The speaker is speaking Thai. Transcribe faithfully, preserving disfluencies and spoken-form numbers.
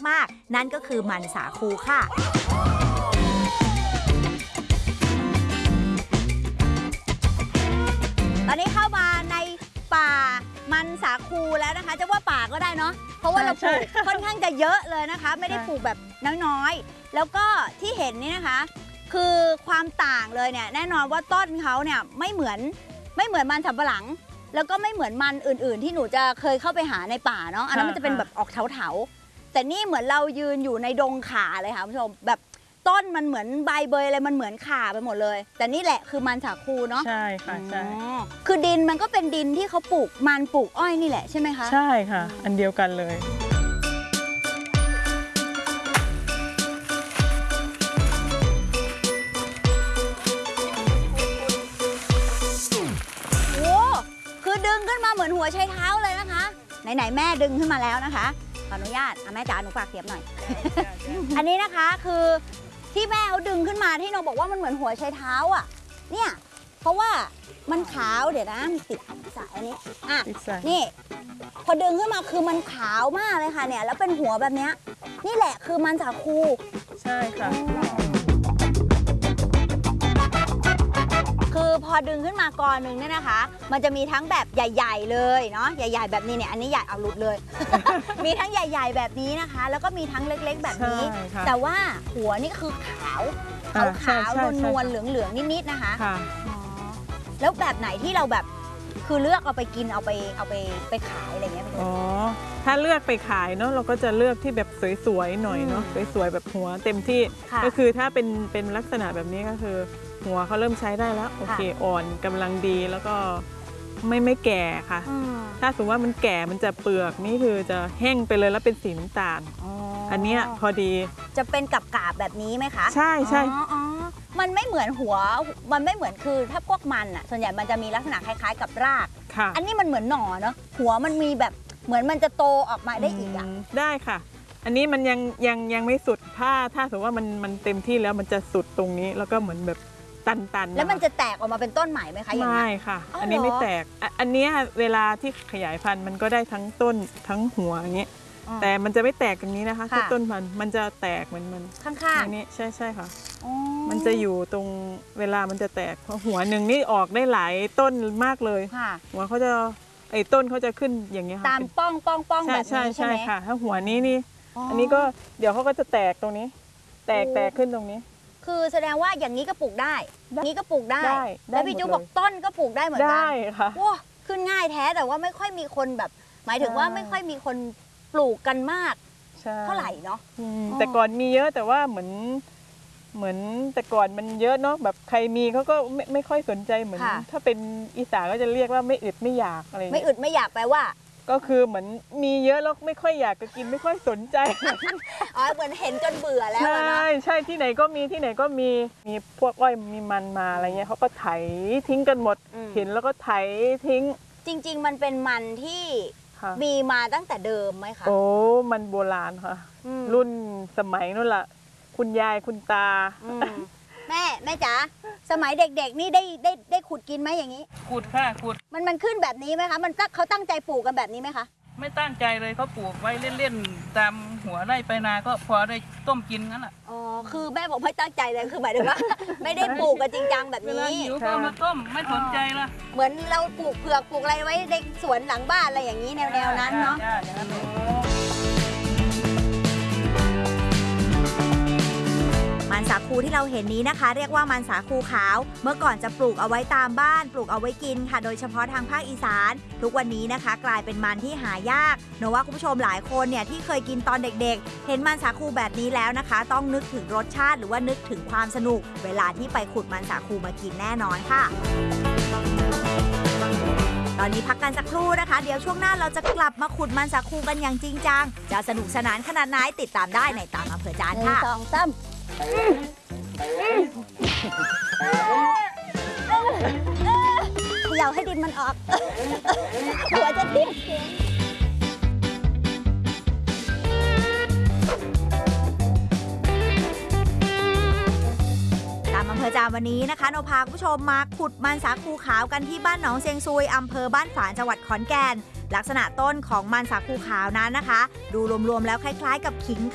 มากๆนั่นก็คือมันสาคูค่ะตอนนี้เข้ามาในป่ามันสาคูแล้วนะคะจะว่าป่าก็ได้เนาะเพราะว่าเราปลูกค่อนข้างจะเยอะเลยนะคะไม่ได้ปลูกแบบน้อยๆแล้วก็ที่เห็นนี่นะคะคือความต่างเลยเนี่ยแน่นอนว่าต้นเขาเนี่ยไม่เหมือนไม่เหมือนมันสำปะหลังแล้วก็ไม่เหมือนมันอื่นๆที่หนูจะเคยเข้าไปหาในป่าเนาะอันนั้นมันจะเป็นแบบออกเถาๆแต่นี่เหมือนเรายืนอยู่ในดงข่าเลยค่ะคุณผู้ชมแบบต้นมันเหมือนใบเบยอะไรมันเหมือนข่าไปหมดเลยแต่นี่แหละคือมันสาคูเนาะใช่ค่ะใช่คือดินมันก็เป็นดินที่เขาปลูกมันปลูกอ้อยนี่แหละใช่ไหมคะใช่ค่ะอันเดียวกันเลยโอ้คือดึงขึ้นมาเหมือนหัวใช้เท้าเลยนะคะไหนๆแม่ดึงขึ้นมาแล้วนะคะขออนุญาตแม่จ๋าหนูฝากเสียบหน่อย อันนี้นะคะคือที่แม่เขาดึงขึ้นมาที่น้องบอกว่ามันเหมือนหัวใช้เท้าอ่ะเนี่ยเพราะว่ามันขาวเดี๋ยวนะมันติดสายอันนี้อ่ะนี่พอดึงขึ้นมาคือมันขาวมากเลยค่ะเนี่ยแล้วเป็นหัวแบบนี้นี่แหละคือมันสาคูใช่ค่ะคือพอดึงขึ้นมากอหนึ่งเนี่ยนะคะมันจะมีทั้งแบบใหญ่ๆเลยเนาะใหญ่ๆแบบนี้เนี่ยอันนี้ใหญ่เอาหลุดเลย มีทั้งใหญ่ๆแบบนี้นะคะแล้วก็มีทั้งเล็กๆแบบนี้แต่ว่าหัวนี่คือขาวขาวขาวนวลๆเหลืองๆนิดๆนะคะแล้วแบบไหนที่เราแบบคือเลือกเอาไปกินเอาไปเอาไปไปขายอะไรเงี้ยอ๋อถ้าเลือกไปขายเนาะเราก็จะเลือกที่แบบสวยๆหน่อยเนาะสวยๆแบบหัวเต็มที่ก็คือถ้าเป็นเป็นลักษณะแบบนี้ก็คือหัวเขาเริ่มใช้ได้แล้วโอเคอ่อนกำลังดีแล้วก็ไม่ไม่แก่ค่ะถ้าสมมติว่ามันแก่มันจะเปลือกนี่คือจะแห้งไปเลยแล้วเป็นสีน้ำตาลอันนี้พอดีจะเป็นกับกาบแบบนี้ไหมคะใช่ใช่อ๋อมันไม่เหมือนหัวมันไม่เหมือนคือถ้าพวกมันอ่ะส่วนใหญ่มันจะมีลักษณะคล้ายๆกับรากอันนี้มันเหมือนหน่อเนาะหัวมันมีแบบเหมือนมันจะโตออกมาได้อีกอ่ะได้ค่ะอันนี้มันยังยังยังไม่สุดถ้าถ้าสมมติว่ามันมันเต็มที่แล้วมันจะสุดตรงนี้แล้วก็เหมือนแบบตันๆแล้วมันจะแตกออกมาเป็นต้นใหม่ไหมคะอย่างนี้ไม่ค่ะอันนี้ไม่แตกอันนี้เวลาที่ขยายพันธุ์มันก็ได้ทั้งต้นทั้งหัวอย่างเงี้ยแต่มันจะไม่แตกอย่างนี้นะคะถ้าต้นพันธุ์มันจะแตกเหมือนมันข้างๆนี้ใช่ใช่ค่ะมันจะอยู่ตรงเวลามันจะแตกเพราะหัวหนึ่งนี่ออกได้หลายต้นมากเลยหัวเขาจะไอ้ต้นเขาจะขึ้นอย่างเงี้ยตามป้องป้องป้องแบบนี้ใช่ไหมค่ะถ้าหัวนี้นี่อันนี้ก็เดี๋ยวเขาก็จะแตกตรงนี้แตกแตกขึ้นตรงนี้คือแสดงว่าอย่างนี้ก็ปลูกได้นี้ก็ปลูกได้แล้วพี่จุ๊บบอกต้นก็ปลูกได้เหมือนกันได้ค่ะว้าขึ้นง่ายแท้แต่ว่าไม่ค่อยมีคนแบบหมายถึงว่าไม่ค่อยมีคนปลูกกันมากเท่าไหร่เนาะแต่ก่อนมีเยอะแต่ว่าเหมือนเหมือนแต่ก่อนมันเยอะเนาะแบบใครมีเขาก็ไม่ไม่ค่อยสนใจเหมือนถ้าเป็นอีสานก็จะเรียกว่าไม่อึดไม่อยากอะไรไม่อึดไม่อยากแปลว่าก็คือเหมือนมีเยอะแล้วไม่ค่อยอยากจะกินไม่ค่อยสนใจอ๋อเหมือนเห็นจนเบื่อแล้วใช่ใช่ที่ไหนก็มีที่ไหนก็มีมีพวกอ้อยมีมันมาอะไรเงี้ยเขาก็ไถทิ้งกันหมดเห็นแล้วก็ไถทิ้งจริงๆมันเป็นมันที่มีมาตั้งแต่เดิมไหมคะโอ้มันโบราณค่ะรุ่นสมัยนู่นแหละคุณยายคุณตาแม่แม่จ๋าสมัยเด็กๆนี่ได้ได้ได้ขุดกินไหมอย่างนี้ขุดค่ะขุดมันมันขึ้นแบบนี้ไหมคะมันเขาตั้งใจปลูกกันแบบนี้ไหมคะไม่ตั้งใจเลยเขาปลูกไว้เล่นๆตามหัวไร่ไปนาก็พอได้ต้มกินงั้นแหละอ๋อคือแม่บอกไม่ตั้งใจเลยคือหมายถึงว่าไม่ได้ปลูกกันจริงจังแบบนี้เวลาหิวก็มาต้มไม่สนใจละเหมือนเราปลูกเผือกปลูกอะไรไว้ในสวนหลังบ้านอะไรอย่างนี้แนวๆนั้นเนาะมันสาคูที่เราเห็นนี้นะคะเรียกว่ามันสาคูขาวเมื่อก่อนจะปลูกเอาไว้ตามบ้านปลูกเอาไว้กินค่ะโดยเฉพาะทางภาคอีสานทุกวันนี้นะคะกลายเป็นมันที่หายากหนูว่าคุณผู้ชมหลายคนเนี่ยที่เคยกินตอนเด็กๆเห็นมันสาคูแบบนี้แล้วนะคะต้องนึกถึงรสชาติหรือว่านึกถึงความสนุกเวลาที่ไปขุดมันสาคูมากินแน่นอนค่ะตอนนี้พักกันสักครู่นะคะเดี๋ยวช่วงหน้าเราจะกลับมาขุดมันสาคูกันอย่างจริงจังจะสนุกสนานขนาดไหนติดตามได้ในตามอำเภอจานค่ะสองซ้ำเขย่าให้ดินมันออกหัวจะทิ่มตามอำเภอจามวันนี้นะคะเราพาคุณผู้ชมมาขุดมันสาคูขาวกันที่บ้านหนองเซียงซุยอำเภอบ้านฝางจังหวัดขอนแก่นลักษณะต้นของมันสาคูขาวนั้นนะคะดูรวมๆแล้วคล้ายๆกับขิง